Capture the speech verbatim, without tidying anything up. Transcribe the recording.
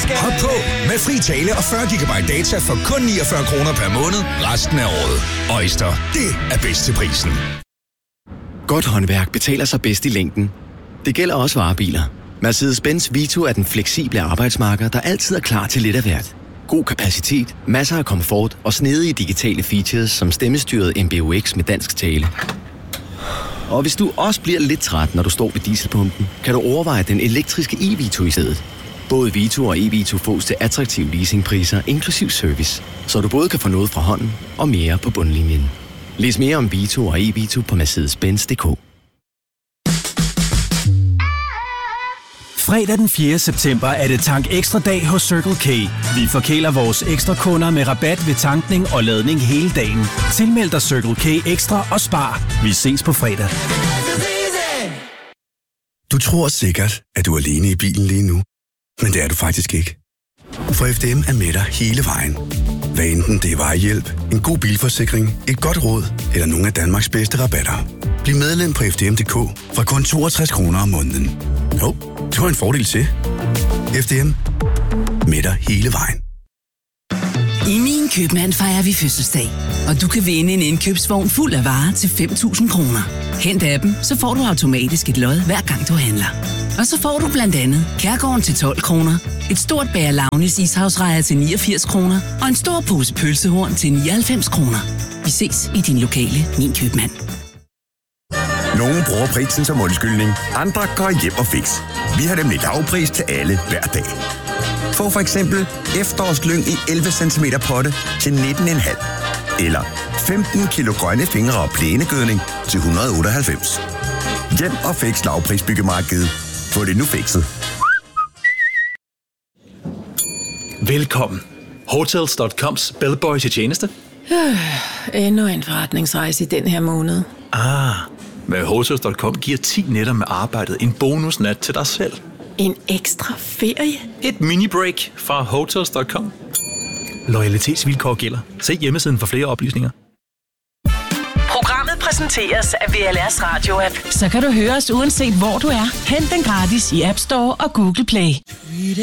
Hop på med fri tale og fyrre gigabyte data for kun niogfyrre kroner per måned resten af året. Øjster, det er bedst til prisen. Godt håndværk betaler sig bedst i længden. Det gælder også varebiler. Mercedes-Benz Vito er den fleksible arbejdsmarker, der altid er klar til lidt af hvert. God kapacitet, masser af komfort og snedige digitale features som stemmestyret M B U X med dansk tale. Og hvis du også bliver lidt træt, når du står ved dieselpumpen, kan du overveje den elektriske e-Vito i stedet. Både Vito og e-Vito fås til attraktive leasingpriser inklusiv service, så du både kan få noget fra hånden og mere på bundlinjen. Læs mere om Vito og e-Vito på mercedes benz punktum d k. Fredag den fjerde september er det Tank Ekstra dag hos Circle K. Vi forkæler vores ekstra kunder med rabat ved tankning og ladning hele dagen. Tilmeld dig Circle K Ekstra og spar. Vi ses på fredag. Du tror sikkert, at du er alene i bilen lige nu. Men det er du faktisk ikke. For F D M er med dig hele vejen. Hvad enten det er vejhjælp, en god bilforsikring, et godt råd eller nogle af Danmarks bedste rabatter. Bliv medlem på f d m punktum d k fra kun toogtres kroner om måneden. Jo, det var en fordel til. F D M. Med dig hele vejen. I Min Købmand fejrer vi fødselsdag, og du kan vinde en indkøbsvogn fuld af varer til fem tusind kroner. Hent appen, så får du automatisk et lod hver gang du handler. Og så får du blandt andet Kærgården til tolv kroner, et stort bæger Launis ishavsrejer til niogfirs kroner og en stor pose pølsehorn til nioghalvfems kroner. Vi ses i din lokale Min Købmand. Nogle bruger prisen som undskyldning, andre går hjem og fix. Vi har nemlig lavpris til alle hver dag. Få for eksempel efterårslyng i elleve centimeter potte til nitten komma fem. Eller femten kilo grønne fingre og plænegødning til et hundrede og otteoghalvfems. Hjem og fix lavprisbyggemarkedet. Få det nu fikset. Velkommen. Hotels punktum coms bellboy til tjeneste. Øh, endnu en forretningsrejse i den her måned. Ah, med Hotels punktum com giver ti nætter med arbejdet en bonusnat til dig selv. En ekstra ferie? Et mini-break fra Hotels punktum com. Loyalitetsvilkår gælder. Se hjemmesiden for flere oplysninger. Programmet præsenteres af V L S Radio-app. Så kan du høre os uanset hvor du er. Hent den gratis i App Store og Google Play.